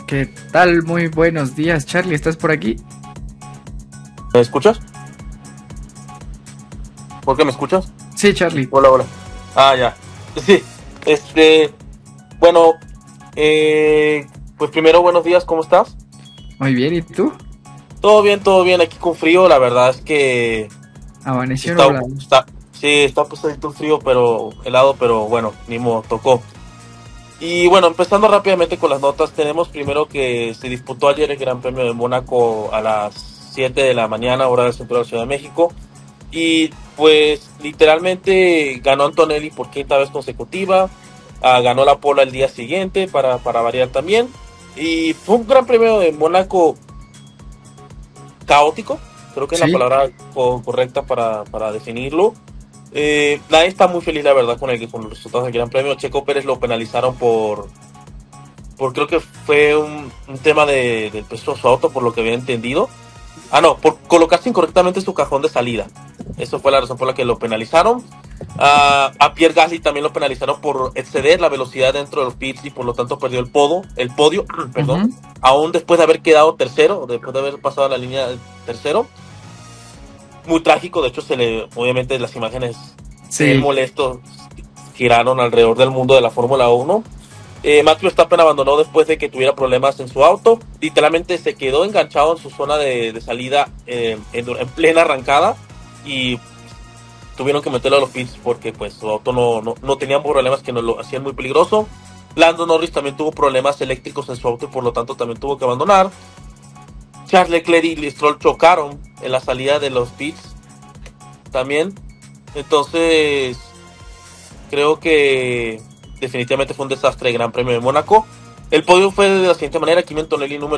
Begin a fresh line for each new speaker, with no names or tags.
¿Qué tal? Muy buenos días, Charlie. ¿Estás por aquí?
¿Me escuchas? ¿Por qué me escuchas?
Sí, Charlie.
Hola, hola. Ah, ya. Sí, este, bueno, eh, pues primero buenos días, ¿cómo estás?
Muy bien, ¿y tú?
Todo bien, aquí con frío, la verdad es que
Amaneció
está,
nublado.
sí, está pesadito el frío, pero helado, pero bueno, ni modo, tocó. Y bueno, empezando rápidamente con las notas, tenemos primero que se disputó ayer el Gran Premio de Mónaco a las 7 de la mañana, hora del centro de la Ciudad de México. Y pues literalmente ganó Antonelli por quinta vez consecutiva. Ganó la pole el día siguiente para variar también. Y fue un gran premio de Mónaco caótico. Creo que es la
Sí,
palabra correcta para definirlo. Nadie está muy feliz, la verdad, con los resultados del Gran Premio. Checo Pérez lo penalizaron por creo que fue un tema del peso de su auto, por lo que había entendido. Ah, no, por colocarse incorrectamente su cajón de salida. Eso fue la razón por la que lo penalizaron. A Pierre Gasly también lo penalizaron por exceder la velocidad dentro de los pits y por lo tanto perdió el podio, perdón,
ujú,
aún después de haber quedado tercero, después de haber pasado la línea de tercero. Muy trágico, de hecho obviamente las imágenes de él
sí.
molesto giraron alrededor del mundo de la Fórmula 1. Max Verstappen abandonó después de que tuviera problemas en su auto. Literalmente se quedó enganchado en su zona de salida en plena arrancada y tuvieron que meterlo a los pits porque pues su auto no tenía problemas que nos lo hacían muy peligroso. Lando Norris también tuvo problemas eléctricos en su auto y por lo tanto también tuvo que abandonar. Charles Leclerc y Stroll chocaron en la salida de los pits también. Entonces creo que definitivamente fue un desastre el Gran Premio de Mónaco. El podio fue de la siguiente manera: Kimi Antonelli número